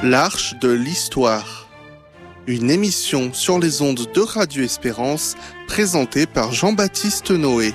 L'Arche de l'Histoire. Une émission sur les ondes de Radio Espérance, présentée par Jean-Baptiste Noé.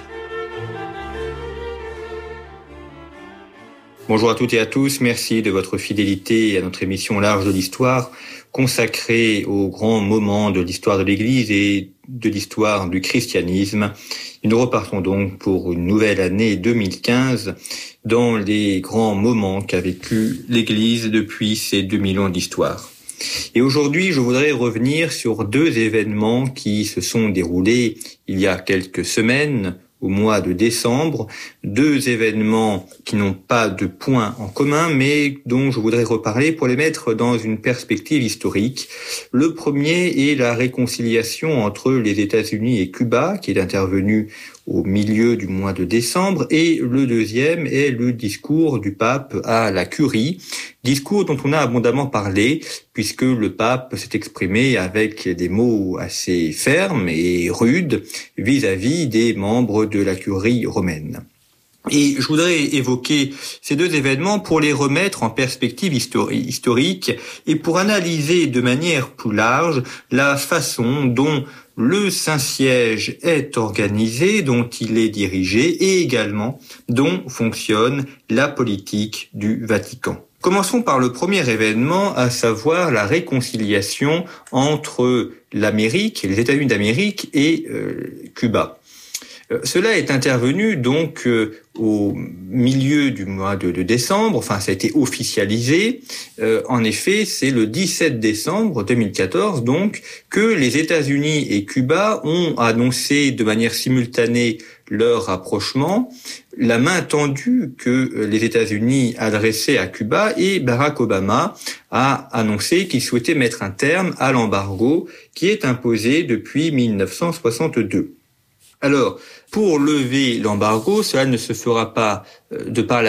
Bonjour à toutes et à tous, merci de votre fidélité à notre émission L'Arche de l'Histoire, consacrée aux grands moments de l'histoire de l'Église et de l'histoire du christianisme. Et nous repartons donc pour une nouvelle année 2015 dans les grands moments qu'a vécu l'Église depuis ces 2000 ans d'histoire. Et aujourd'hui, je voudrais revenir sur deux événements qui se sont déroulés il y a quelques semaines, au mois de décembre, deux événements qui n'ont pas de point en commun, mais dont je voudrais reparler pour les mettre dans une perspective historique. Le premier est la réconciliation entre les États-Unis et Cuba, qui est intervenue au milieu du mois de décembre, et le deuxième est le discours du pape à la Curie, discours dont on a abondamment parlé, puisque le pape s'est exprimé avec des mots assez fermes et rudes vis-à-vis des membres de la Curie romaine. Et je voudrais évoquer ces deux événements pour les remettre en perspective historique et pour analyser de manière plus large la façon dont le Saint-Siège est organisé, dont il est dirigé et également dont fonctionne la politique du Vatican. Commençons par le premier événement, à savoir la réconciliation entre l'Amérique, les États-Unis d'Amérique et Cuba. Cela est intervenu donc au milieu du mois de décembre, enfin ça a été officialisé. En effet, c'est le 17 décembre 2014 donc que les États-Unis et Cuba ont annoncé de manière simultanée leur rapprochement, la main tendue que les États-Unis adressaient à Cuba, et Barack Obama a annoncé qu'il souhaitait mettre un terme à l'embargo qui est imposé depuis 1962. Alors, pour lever l'embargo, cela ne se fera pas de par la